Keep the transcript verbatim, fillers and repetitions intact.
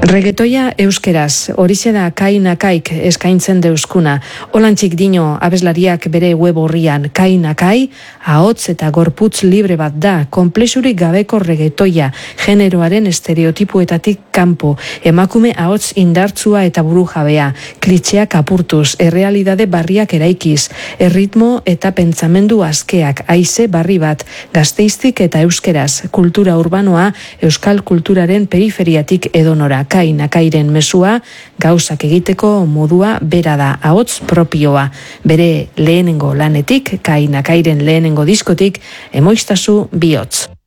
Regetoia euskeraz, horixe da kainakaik eskaintzen deuskuna. Olantxik dino abeslariak bere web horrian, kainakai, ahots eta gorputz libre bat da, konplexurik gabeko regetoia, generoaren estereotipuetatik kanpo, emakume ahots indartzua eta burujabea, klitxeak apurtuz, errealidade barriak eraikiz, erritmo eta pentsamendu askeak, haize barri bat, Gasteiztik eta euskeraz, kultura urbanoa, euskal kulturaren periferiatik edonora. Kainakairen mesua, gauzak egiteko modua bera da, ahots propioa. Bere lehenengo lanetik, kainakairen lehenengo diskotik, emoiztazu bihotz.